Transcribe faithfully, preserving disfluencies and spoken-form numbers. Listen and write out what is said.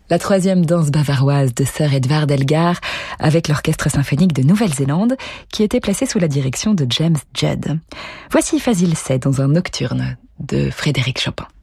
la troisième danse bavaroise de Sir Edvard Elgar avec l'Orchestre symphonique de Nouvelle-Zélande qui était placé sous la direction de James Judd. Voici Fazil Say dans un nocturne de Frédéric Chopin.